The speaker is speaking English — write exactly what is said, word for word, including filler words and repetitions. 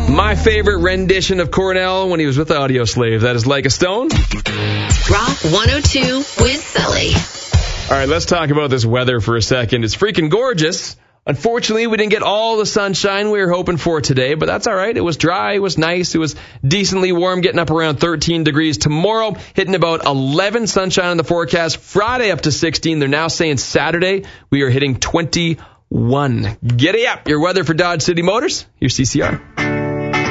My favorite rendition of Cornell when he was with Audioslave. That is Like a Stone. Rock one oh two with Sully. All right, let's talk about this weather for a second. It's freaking gorgeous. Unfortunately, we didn't get all the sunshine we were hoping for today, but that's all right. It was dry. It was nice. It was decently warm, getting up around thirteen degrees. Tomorrow, hitting about eleven sunshine in the forecast. Friday up to sixteen. They're now saying Saturday, we are hitting twenty-one. Giddy up. Your weather for Dodge City Motors. Here's C C R.